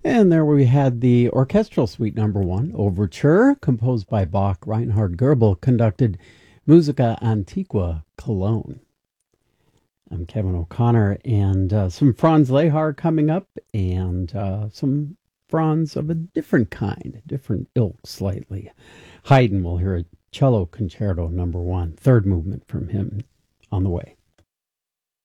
And there we had the Orchestral Suite Number 1, Overture, composed by Bach. Reinhard Goebel conducted Musica Antiqua, Cologne. I'm Kevin O'Connor, and some Franz Lehar coming up, and some Franz of a different kind, different ilk slightly. Haydn will hear a cello concerto number 1, third movement from him on the way.